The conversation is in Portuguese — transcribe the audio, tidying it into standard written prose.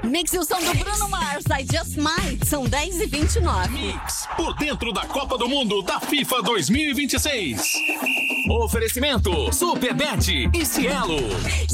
Mix e o som do Bruno Mars, I Just Might. São 10h29. Mix, por dentro da Copa do Mundo da FIFA 2026. Oferecimento, Superbet e Cielo.